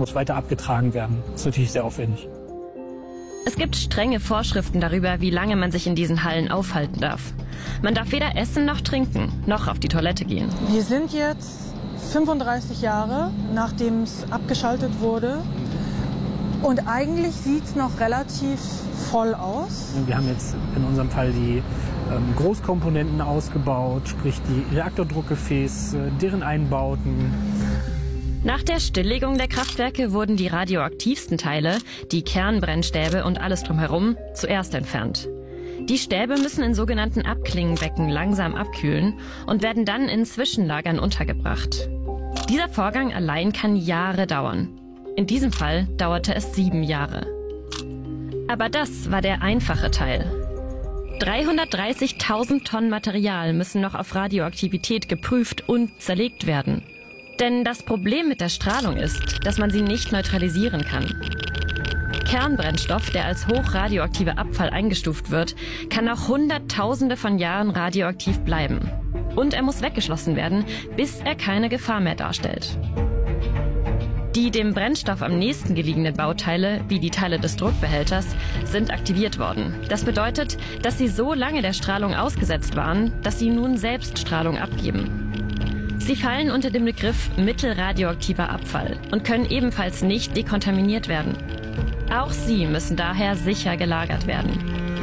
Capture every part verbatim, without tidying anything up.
muss weiter abgetragen werden. Das ist natürlich sehr aufwendig. Es gibt strenge Vorschriften darüber, wie lange man sich in diesen Hallen aufhalten darf. Man darf weder essen noch trinken, noch auf die Toilette gehen. Wir sind jetzt fünfunddreißig Jahre, nachdem es abgeschaltet wurde. Und eigentlich sieht es noch relativ voll aus. Wir haben jetzt in unserem Fall die ähm, Großkomponenten ausgebaut, sprich die Reaktordruckgefäße, deren Einbauten. Nach der Stilllegung der Kraftwerke wurden die radioaktivsten Teile, die Kernbrennstäbe und alles drumherum, zuerst entfernt. Die Stäbe müssen in sogenannten Abklingenbecken langsam abkühlen und werden dann in Zwischenlagern untergebracht. Dieser Vorgang allein kann Jahre dauern. In diesem Fall dauerte es sieben Jahre. Aber das war der einfache Teil. dreihundertdreißigtausend Tonnen Material müssen noch auf Radioaktivität geprüft und zerlegt werden. Denn das Problem mit der Strahlung ist, dass man sie nicht neutralisieren kann. Kernbrennstoff, der als hochradioaktiver Abfall eingestuft wird, kann auch Hunderttausende von Jahren radioaktiv bleiben. Und er muss weggeschlossen werden, bis er keine Gefahr mehr darstellt. Die dem Brennstoff am nächsten gelegenen Bauteile, wie die Teile des Druckbehälters, sind aktiviert worden. Das bedeutet, dass sie so lange der Strahlung ausgesetzt waren, dass sie nun selbst Strahlung abgeben. Sie fallen unter den Begriff mittelradioaktiver Abfall und können ebenfalls nicht dekontaminiert werden. Auch sie müssen daher sicher gelagert werden.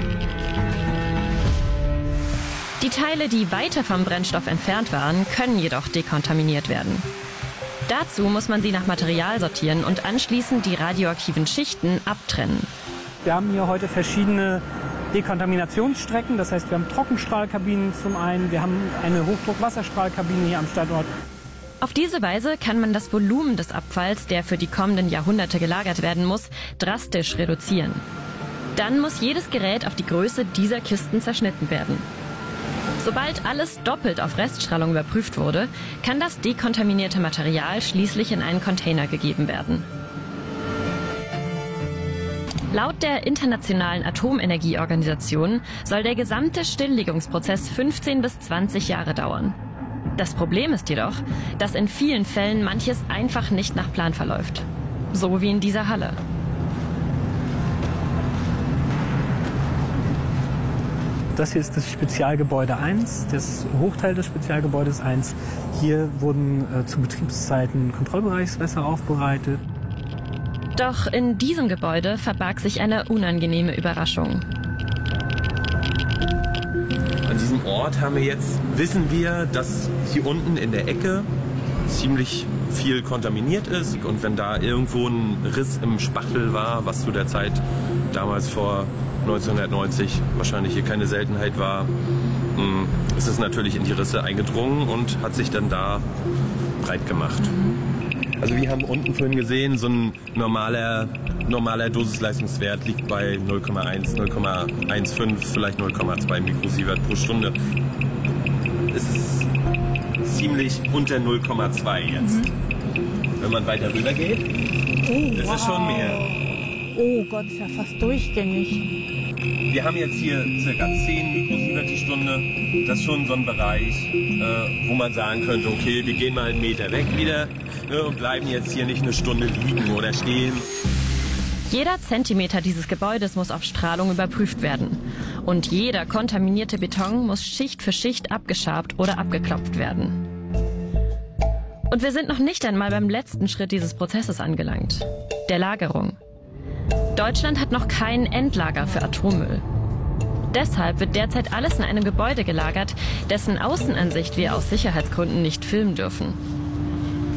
Die Teile, die weiter vom Brennstoff entfernt waren, können jedoch dekontaminiert werden. Dazu muss man sie nach Material sortieren und anschließend die radioaktiven Schichten abtrennen. Wir haben hier heute verschiedene Dekontaminationsstrecken, das heißt, wir haben Trockenstrahlkabinen zum einen, wir haben eine Hochdruckwasserstrahlkabine hier am Standort. Auf diese Weise kann man das Volumen des Abfalls, der für die kommenden Jahrhunderte gelagert werden muss, drastisch reduzieren. Dann muss jedes Gerät auf die Größe dieser Kisten zerschnitten werden. Sobald alles doppelt auf Reststrahlung überprüft wurde, kann das dekontaminierte Material schließlich in einen Container gegeben werden. Laut der Internationalen Atomenergieorganisation soll der gesamte Stilllegungsprozess fünfzehn bis zwanzig Jahre dauern. Das Problem ist jedoch, dass in vielen Fällen manches einfach nicht nach Plan verläuft. So wie in dieser Halle. Das hier ist das Spezialgebäude eins, das Hochteil des Spezialgebäudes eins. Hier wurden äh, zu Betriebszeiten Kontrollbereichswässer aufbereitet. Doch in diesem Gebäude verbarg sich eine unangenehme Überraschung. An diesem Ort haben wir jetzt, wissen wir, dass hier unten in der Ecke ziemlich viel kontaminiert ist. Und wenn da irgendwo ein Riss im Spachtel war, was zu der Zeit damals vor neunzehnhundertneunzig wahrscheinlich hier keine Seltenheit war, ist es natürlich in die Risse eingedrungen und hat sich dann da breit gemacht. Also wir haben unten vorhin gesehen, so ein normaler, normaler Dosisleistungswert liegt bei null Komma eins, null Komma fünfzehn, vielleicht null Komma zwei Mikrosievert pro Stunde. Es ist ziemlich unter null Komma zwei jetzt. Mhm. Wenn man weiter rüber geht, oh, ist wow. es schon mehr. Oh Gott, ist ja fast durchgängig. Wir haben jetzt hier circa zehn Mikrosievert die Stunde. Das ist schon so ein Bereich, äh, wo man sagen könnte, okay, wir gehen mal einen Meter weg wieder ne, und bleiben jetzt hier nicht eine Stunde liegen oder stehen. Jeder Zentimeter dieses Gebäudes muss auf Strahlung überprüft werden. Und jeder kontaminierte Beton muss Schicht für Schicht abgeschabt oder abgeklopft werden. Und wir sind noch nicht einmal beim letzten Schritt dieses Prozesses angelangt, der Lagerung. Deutschland hat noch kein Endlager für Atommüll. Deshalb wird derzeit alles in einem Gebäude gelagert, dessen Außenansicht wir aus Sicherheitsgründen nicht filmen dürfen.